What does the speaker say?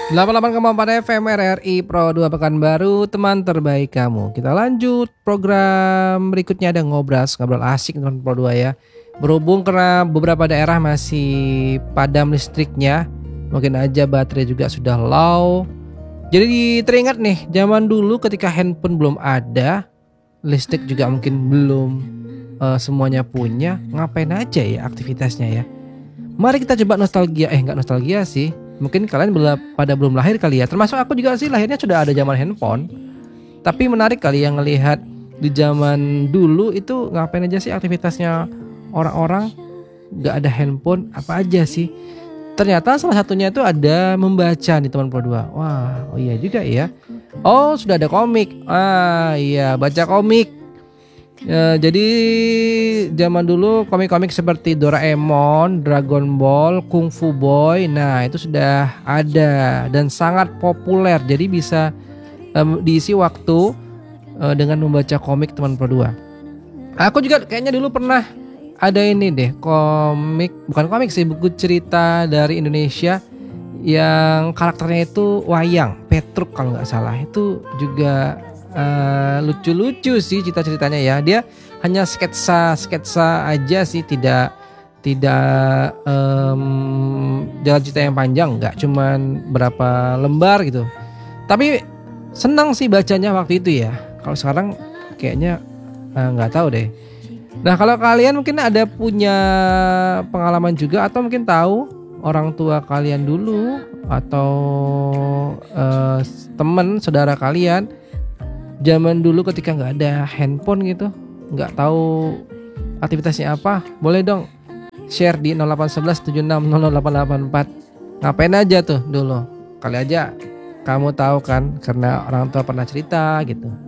88,4 FM RRI Pro 2 Pekanbaru, teman terbaik kamu. Kita lanjut program berikutnya, ada ngobrol asik teman Pro 2 ya. Berhubung karena beberapa daerah masih padam listriknya, mungkin aja baterai juga sudah low. Jadi teringat nih, zaman dulu ketika handphone belum ada, listrik juga mungkin belum semuanya punya, ngapain aja ya aktivitasnya ya. Mari kita coba nostalgia, nggak nostalgia sih. Mungkin kalian pada belum lahir kali ya. Termasuk aku juga sih, lahirnya sudah ada zaman handphone. Tapi menarik kali yang ngelihat di zaman dulu itu ngapain aja sih aktivitasnya orang-orang. Gak ada handphone, apa aja sih. Ternyata salah satunya itu ada membaca nih teman Pro 2. Wah, oh iya juga ya. Oh, sudah ada komik. Ah iya, baca komik. Jadi zaman dulu komik-komik seperti Doraemon, Dragon Ball, Kung Fu Boy, nah itu sudah ada dan sangat populer. Jadi bisa diisi waktu dengan membaca komik teman Pro 2. Aku juga kayaknya dulu pernah ada ini deh, komik, bukan komik sih, buku cerita dari Indonesia yang karakternya itu wayang, Petruk kalau nggak salah. Itu juga lucu-lucu sih ceritanya ya. Dia hanya sketsa aja sih, tidak jalan cerita yang panjang, nggak cuman berapa lembar gitu. Tapi senang sih bacanya waktu itu ya. Kalau sekarang kayaknya nggak tahu deh. Nah, kalau kalian mungkin ada punya pengalaman juga atau mungkin tahu orang tua kalian dulu atau teman saudara kalian zaman dulu ketika nggak ada handphone gitu, nggak tahu aktivitasnya apa, boleh dong share di 081176008884. Ngapain aja tuh dulu? Kali aja kamu tahu kan, karena orang tua pernah cerita gitu.